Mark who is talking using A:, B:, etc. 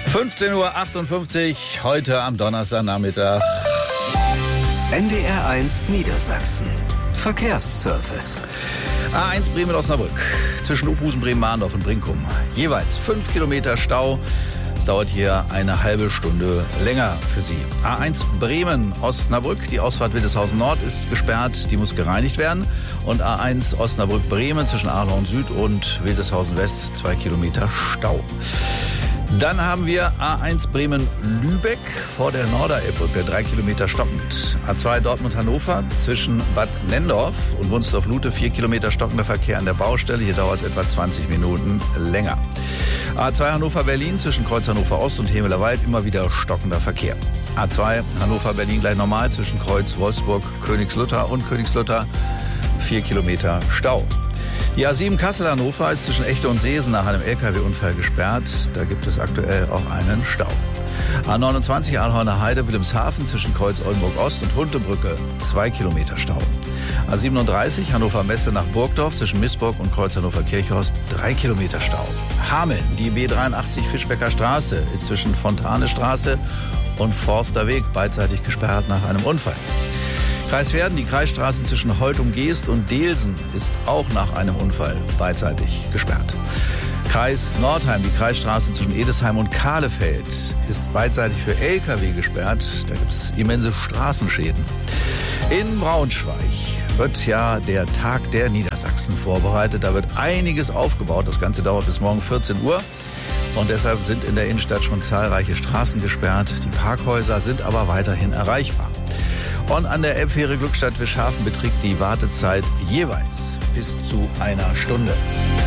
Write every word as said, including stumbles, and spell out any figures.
A: fünfzehn Uhr achtundfünfzig, heute am Donnerstagnachmittag.
B: N D R eins Niedersachsen. Verkehrsservice.
A: A eins Bremen-Osnabrück, zwischen Uphusen, Bremen-Mahndorf und Brinkum. Jeweils fünf Kilometer Stau. Es dauert hier eine halbe Stunde länger für Sie. A eins Bremen-Osnabrück, die Ausfahrt Wildeshausen Nord ist gesperrt, die muss gereinigt werden. Und A eins Osnabrück-Bremen zwischen Ahorn Süd und Wildeshausen West, zwei Kilometer Stau. Dann haben wir A eins Bremen-Lübeck vor der Norderelbbrücke, drei Kilometer stockend. A zwei Dortmund-Hannover zwischen Bad Nendorf und Wunsdorf-Lute, vier Kilometer stockender Verkehr an der Baustelle. Hier dauert es etwa zwanzig Minuten länger. A zwei Hannover-Berlin zwischen Kreuz Hannover-Ost und Hemelerwald, immer wieder stockender Verkehr. A zwei Hannover-Berlin gleich normal zwischen Kreuz Wolfsburg, Königslutter und Königslutter, vier Kilometer Stau. Die A sieben Kassel-Hannover ist zwischen Echte und Seesen nach einem L K W-Unfall gesperrt. Da gibt es aktuell auch einen Stau. A neunundzwanzig Ahlhorner Heide, Wilhelmshaven zwischen Kreuz Oldenburg-Ost und Huntebrücke, zwei Kilometer Stau. A siebenunddreißig Hannover Messe nach Burgdorf zwischen Missburg und Kreuz Hannover-Kirchhorst, drei Kilometer Stau. Hameln, die B dreiundachtzig Fischbecker Straße ist zwischen Fontane-Straße und Forsterweg beidseitig gesperrt nach einem Unfall. Kreis Verden, die Kreisstraße zwischen Holtum-Geest und Delsen ist auch nach einem Unfall beidseitig gesperrt. Kreis Nordheim, die Kreisstraße zwischen Edesheim und Kahlefeld ist beidseitig für L K W gesperrt. Da gibt es immense Straßenschäden. In Braunschweig wird ja der Tag der Niedersachsen vorbereitet. Da wird einiges aufgebaut. Das Ganze dauert bis morgen vierzehn Uhr. Und deshalb sind in der Innenstadt schon zahlreiche Straßen gesperrt. Die Parkhäuser sind aber weiterhin erreichbar. Und an der Elbfähre Glückstadt-Wischhafen beträgt die Wartezeit jeweils bis zu einer Stunde.